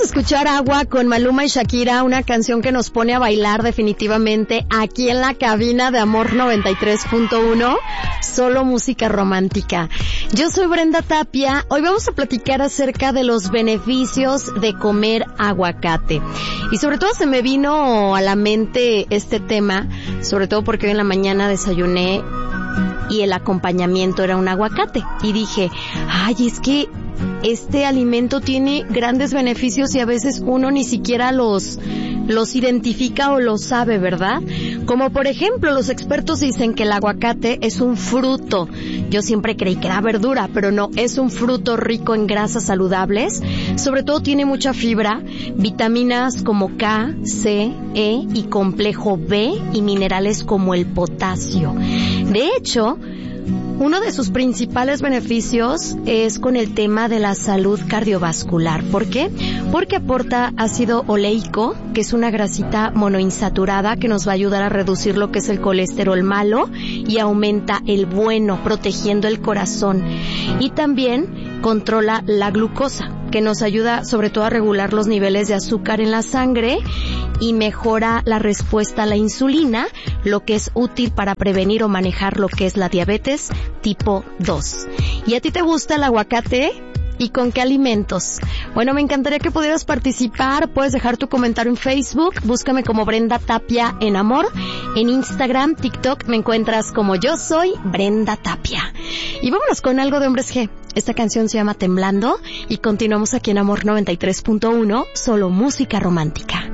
a escuchar Agua con Maluma y Shakira, una canción que nos pone a bailar definitivamente aquí en la cabina de Amor 93.1, solo música romántica. Yo soy Brenda Tapia, hoy vamos a platicar acerca de los beneficios de comer aguacate. Y sobre todo se me vino a la mente este tema, sobre todo porque hoy en la mañana desayuné y el acompañamiento era un aguacate. Y dije, ay, es que este alimento tiene grandes beneficios y a veces uno ni siquiera los identifica o los sabe, ¿verdad? Como por ejemplo, los expertos dicen que el aguacate es un fruto. Yo siempre creí que era verdura, pero no, es un fruto rico en grasas saludables. Sobre todo tiene mucha fibra, vitaminas como K, C, E y complejo B y minerales como el potasio. De hecho, uno de sus principales beneficios es con el tema de la salud cardiovascular. ¿Por qué? Porque aporta ácido oleico, que es una grasita monoinsaturada que nos va a ayudar a reducir lo que es el colesterol malo y aumenta el bueno, protegiendo el corazón. Y también controla la glucosa, que nos ayuda sobre todo a regular los niveles de azúcar en la sangre y mejora la respuesta a la insulina, lo que es útil para prevenir o manejar lo que es la diabetes tipo 2. ¿Y a ti te gusta el aguacate? ¿Y con qué alimentos? Bueno, me encantaría que pudieras participar. Puedes dejar tu comentario en Facebook. Búscame como Brenda Tapia en Amor. En Instagram, TikTok, me encuentras como Yo Soy Brenda Tapia. Y vámonos con algo de Hombres G. Esta canción se llama Temblando y continuamos aquí en Amor 93.1, solo música romántica.